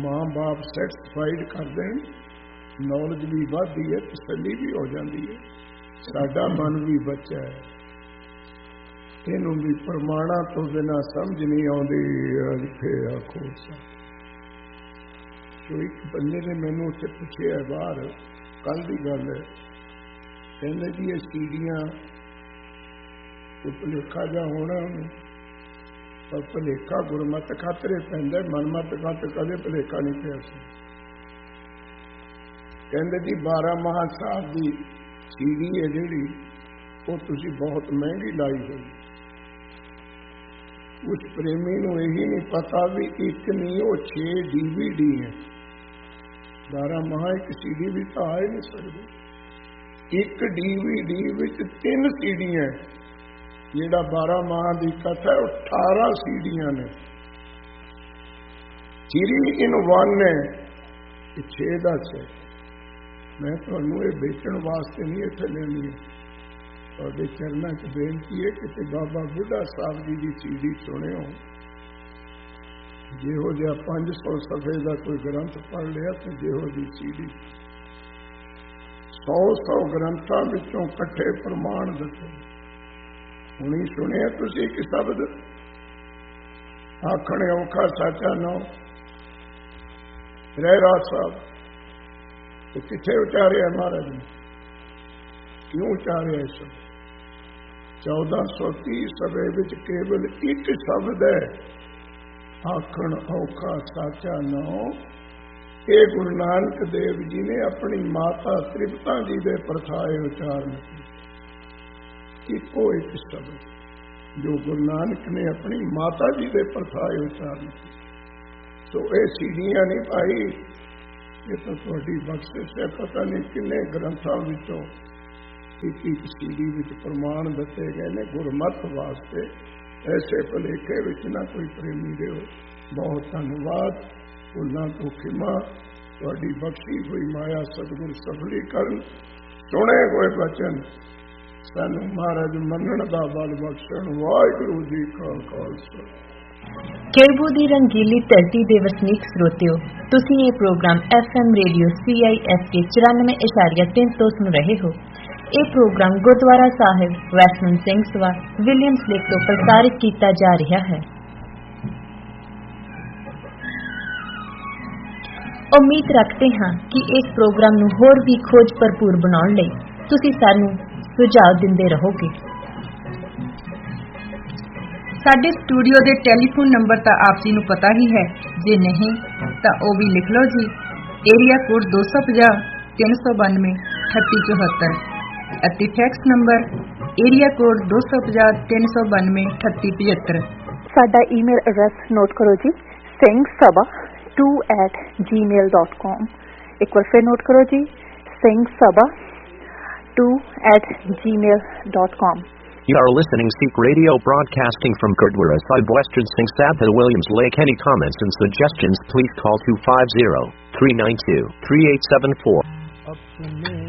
ਮਾਂ ਬਾਪ ਸੈਟੀਸਫਾਈਡ ਕਰ ਦੇਣ, ਨੌਲੇਜ ਵੀ ਵੱਧਦੀ ਹੈ, ਤਸੱਲੀ ਵੀ ਹੋ ਜਾਂਦੀ ਹੈ। ਸਾਡਾ ਮਨ ਵੀ ਬੱਚਾ ਹੈ, ਇਹਨੂੰ ਵੀ ਪ੍ਰਮਾਣਾ ਤੋਂ ਬਿਨਾਂ ਸਮਝ ਨਹੀਂ ਆਉਂਦੀ। ਲਿਖੇ ਆਖੋ ਸੋ ਇੱਕ ਬੰਦੇ ਨੇ ਮੈਨੂੰ ਉੱਥੇ ਪੁੱਛਿਆ ਬਾਹਰ, ਕੱਲ ਦੀ ਗੱਲ ਹੈ, ਕਹਿੰਦੇ ਜੀ ਇਹ ਸੀੜੀਆਂ ਭੁਲੇਖਾ ਜਾ ਹੋਣਾ ਉਹਨੂੰ, ਪਰ ਭੁਲੇਖਾ ਗੁਰਮਤ ਖਾਤਰੇ ਪੈਂਦਾ, ਮਨਮਤ ਖਾਤਰ ਕਦੇ ਭੁਲੇਖਾ ਨਹੀਂ ਪਿਆ ਸੀ। ਕਹਿੰਦੇ ਜੀ 12 ਮਾਹ ਸਾਹਿਬ ਦੀ ਸੀੜੀ ਹੈ ਜਿਹੜੀ, ਉਹ ਤੁਸੀਂ ਬਹੁਤ ਮਹਿੰਗੀ ਲਾਈ ਹੋਈ। ਉਸ ਪ੍ਰੇਮੀ ਨੂੰ ਇਹੀ ਨਹੀਂ ਪਤਾ ਵੀ ਇੱਕ ਨਹੀਂ ਉਹ 6 DVD ਹੈ। 12 ਮਾਹ ਇੱਕ ਸੀੜੀ ਵੀ ਤਾਂ ਆ ਹੀ ਨਹੀਂ ਸਕਦੀ। ਇੱਕ DVD ਵਿੱਚ 3 ਸੀੜੀਆਂ, ਜਿਹੜਾ 12 ਮਾਹ ਦੀ ਕਥਾ 18 ਸੀੜੀਆਂ ਨੇ। 3 in 1 ਹੈ, 6 ਦਾ 6। ਮੈਂ ਤੁਹਾਨੂੰ ਇਹ ਵੇਚਣ ਵਾਸਤੇ ਨਹੀਂ ਇੱਥੇ ਲੈਣੀ ਹੈ, ਤੁਹਾਡੇ ਚਰਨਾਂ 'ਚ ਬੇਨਤੀ ਹੈ ਕਿ ਬਾਬਾ ਬੁੱਢਾ ਸਾਹਿਬ ਜੀ ਦੀ ਸੀੜੀ ਸੁਣਿਓ। ਜਿਹੋ ਜਿਹਾ 500 ਸਫ਼ੇ ਦਾ ਕੋਈ ਗ੍ਰੰਥ ਪੜ੍ਹ ਲਿਆ ਤੇ ਜਿਹੋ ਜਿਹੀ ਸੀੜੀ 100 ਗ੍ਰੰਥਾਂ ਵਿੱਚੋਂ ਇਕੱਠੇ ਪ੍ਰਮਾਣ ਦਿੱਤੇ। ਹੁਣੀ ਸੁਣਿਆ ਤੁਸੀਂ ਇੱਕ ਸ਼ਬਦ, ਆਖਣੇ ਔਖਾ ਸਾਚਾ ਨੋ ਰਹਿਰਾਸ ਸਾਹਿਬ, ਤੇ ਕਿੱਥੇ ਉਚਾਰਿਆ ਮਹਾਰਾਜ ਨੇ, ਕਿਉਂ ਉਚਾਰਿਆ ਇਸ ਸ਼ਬਦ? 1430 ਸਭੇ ਵਿੱਚ ਕੇਵਲ ਇੱਕ ਸ਼ਬਦ ਹੈ, ਆਖਣ ਔਖਾ ਸਾਚਾ ਨੋ। ਇਹ ਗੁਰੂ ਨਾਨਕ ਦੇਵ ਜੀ ਨੇ ਆਪਣੀ ਮਾਤਾ ਤ੍ਰਿਪਤਾ ਜੀ ਦੇ ਪ੍ਰਥਾਏ ਉਚਾਰਨ ਕੀਤੇ। ਇੱਕੋ ਇੱਕ ਸ਼ਬਦ ਜੋ ਗੁਰੂ ਨਾਨਕ ਨੇ ਆਪਣੀ ਮਾਤਾ ਜੀ ਦੇ ਪ੍ਰਥਾਏ ਉਚਾਰਨ ਕੀਤੇ। ਸੋ ਇਹ ਸੀੜੀਆਂ ਨਹੀਂ ਭਾਈ, ਇਹ ਤਾਂ ਤੁਹਾਡੀ ਬਖਸ਼ਿਸ਼ ਹੈ। ਪਤਾ ਨਹੀਂ ਕਿੰਨੇ ਗ੍ਰੰਥਾਂ ਵਿੱਚੋਂ ਇੱਕ ਸੀੜੀ ਵਿੱਚ ਪ੍ਰਮਾਣ ਦਿੱਤੇ ਗਏ ਨੇ ਗੁਰਮਤਿ ਵਾਸਤੇ। ਐਸੇ ਭੁਲੇਖੇ ਵਿੱਚ ਨਾ ਕੋਈ ਪ੍ਰੇਮੀ ਰਹੋ। ਬਹੁਤ ਧੰਨਵਾਦ। ਭੁੱਲਾਂ ਤੋਂ ਖਿਮਾ, ਤੁਹਾਡੀ ਬਖਸ਼ੀ ਹੋਈ ਮਾਇਆ ਸਤਿਗੁਰ ਸਫਲੀ ਕਰਨ। ਸੁਣੇ ਹੋਏ ਬਚਨ ਸਾਨੂੰ ਮਹਾਰਾਜ ਮੰਨਣ ਦਾ ਬਲ ਬਖਸ਼ਣ। ਵਾਹਿਗੁਰੂ ਜੀ ਕਾ ਖਾਲਸਾ। ਕੇਬੂ ਦੀ ਰੰਗੀਲੀ ਧਰਤੀ ਦੇ ਵਸਨੀਕ ਸਰੋਤਿਓ, ਤੁਸੀਂ ਇਹ ਪ੍ਰੋਗਰਾਮ FM ਰੇਡੀਓ CISK 94.3 ਤੋਂ ਸੁਣ ਰਹੇ ਹੋ। ਇਹ ਪ੍ਰੋਗਰਾਮ ਗੁਰਦੁਆਰਾ ਸਾਹਿਬ ਵੈਸਟਮੈਨ ਸਿੰਘ ਸਭਾ ਵਿਲੀਅਮਸ ਲੇਕ ਤੋਂ ਪ੍ਰਸਾਰਿਤ ਕੀਤਾ ਜਾ ਰਿਹਾ ਹੈ। ਉਮੀਦ ਰੱਖਦੇ ਹਾਂ ਕਿ ਇਸ ਪ੍ਰੋਗਰਾਮ ਨੂੰ ਹੋਰ ਵੀ ਖੋਜ ਭਰਪੂਰ ਬਣਾਉਣ ਲਈ ਤੁਸੀਂ ਸਾਨੂੰ ਸੁਝਾਅ ਦਿੰਦੇ ਰਹੋਗੇ। ਸਾਡੇ ਸਟੂਡੀਓ ਦੇ ਟੈਲੀਫੋਨ ਨੰਬਰ ਤਾਂ ਆਪ ਜੀ ਨੂੰ ਪਤਾ ਹੀ ਹੈ, ਜੇ ਨਹੀਂ ਤਾਂ ਉਹ ਵੀ ਲਿਖ ਲਓ ਜੀ। ਏਰੀਆ ਕੋਡ 250 392 3874 ਅਤੇ ਫੈਕਸ ਨੰਬਰ ਏਰੀਆ ਕੋਡ 250 392 3875। ਸਾਡਾ ਈਮੇਲ ਐਡਰੈਸ ਨੋਟ ਕਰੋ ਜੀ, singhsabha2@gmail.com। ਇੱਕ ਵਾਰ ਫਿਰ ਨੋਟ ਕਰੋ ਜੀ, singhsabha2@gmail.com। You are listening Sikh Radio broadcasting from Gurdwara Sahib Western Singh Sabha Williams Lake. Any comments and suggestions please call 250-392-3874.